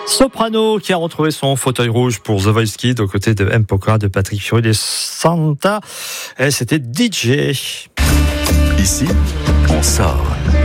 Soprano qui a retrouvé son fauteuil rouge pour The Voice Kids aux côtés de M. Pokora, de Patrick Fiori, de Santa. Et c'était DJ. Ici, on sort.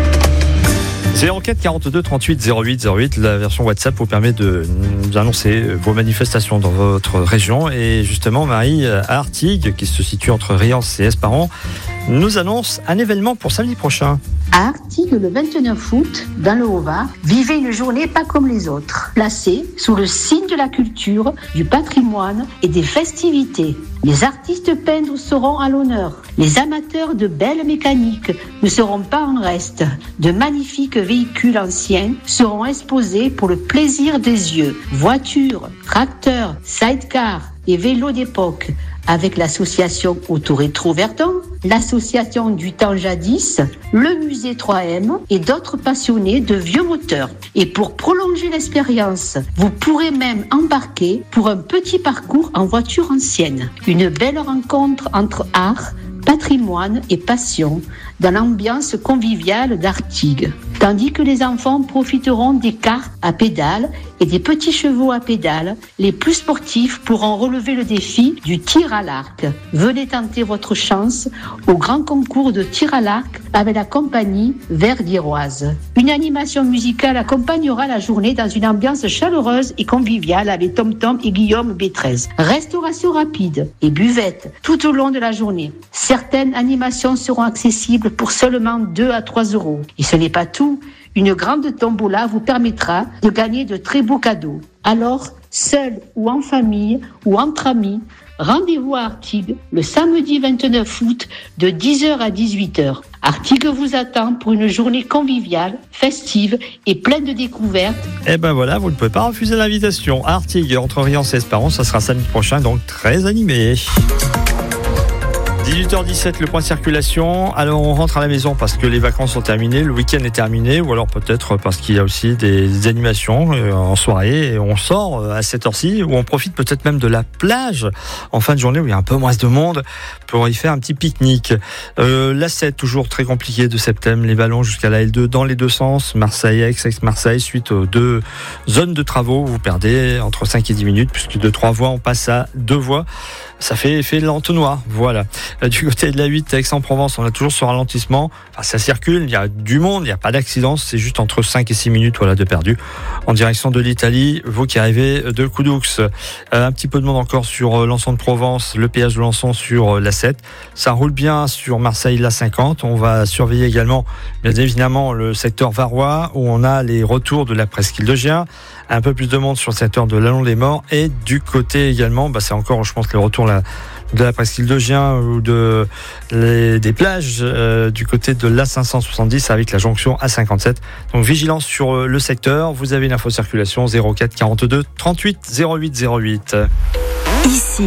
04 42 38 08 08, la version WhatsApp vous permet de nous annoncer vos manifestations dans votre région. Et justement, Marie, à Artigues, qui se situe entre Riance et Esparan, nous annonce un événement pour samedi prochain. À Artigues, le 29 août, dans le Haut-Var, vivez une journée pas comme les autres, placée sous le signe de la culture, du patrimoine et des festivités. Les artistes peintres seront à l'honneur. Les amateurs de belles mécaniques ne seront pas en reste. De magnifiques véhicules anciens seront exposés pour le plaisir des yeux. Voitures, tracteurs, sidecars et vélos d'époque, avec l'association Auto-Rétro Verdun, l'association du temps jadis, le musée 3M et d'autres passionnés de vieux moteurs. Et pour prolonger l'expérience, vous pourrez même embarquer pour un petit parcours en voiture ancienne. Une belle rencontre entre art, patrimoine et passion dans l'ambiance conviviale d'Artigues. Tandis que les enfants profiteront des cartes à pédales et des petits chevaux à pédales, les plus sportifs pourront relever le défi du tir à l'arc. Venez tenter votre chance au grand concours de tir à l'arc avec la compagnie Verdiroise. Une animation musicale accompagnera la journée dans une ambiance chaleureuse et conviviale avec Tom Tom et Guillaume B13. Restauration rapide et buvette tout au long de la journée. Certaines animations seront accessibles pour seulement 2 à 3 euros. Et ce n'est pas tout. Une grande tombola vous permettra de gagner de très beaux cadeaux. Alors, seul ou en famille ou entre amis, rendez-vous à Artigues le samedi 29 août de 10h à 18h. Artigues vous attend pour une journée conviviale, festive et pleine de découvertes. Et ben voilà, vous ne pouvez pas refuser l'invitation. Artigues, entre Riance et Esparan, ça sera samedi prochain, donc très animé. 18h17, le point de circulation. Alors on rentre à la maison parce que les vacances sont terminées, le week-end est terminé, ou alors peut-être parce qu'il y a aussi des animations en soirée, et on sort à cette heure-ci, ou on profite peut-être même de la plage en fin de journée où il y a un peu moins de monde pour y faire un petit pique-nique. L'A7, toujours très compliqué de septembre, les ballons jusqu'à la L2 dans les deux sens, Marseille-Aix, Aix-Marseille, suite aux deux zones de travaux, vous perdez entre 5 et 10 minutes, puisque de 3 voies on passe à 2 voies. Ça fait effet de l'entonnoir, voilà. Du côté de la 8, Aix-en-Provence, on a toujours ce ralentissement. Enfin, ça circule, il y a du monde, il n'y a pas d'accident, c'est juste entre 5 et 6 minutes voilà, de perdu. En direction de l'Italie, vous qui arrivez de Coudoux. Un petit peu de monde encore sur Lançon de Provence, le péage de Lançon sur la 7. Ça roule bien sur Marseille, la 50. On va surveiller également, bien évidemment, le secteur varois, où on a les retours de la presqu'île de Gien. Un peu plus de monde sur le secteur de l'Allon des Morts. Et du côté également, c'est encore, je pense, le retour de la presqu'île de Gien ou des plages du côté de l'A570 avec la jonction A57. Donc vigilance sur le secteur. Vous avez une info circulation 04 42 38 08 08. Ici.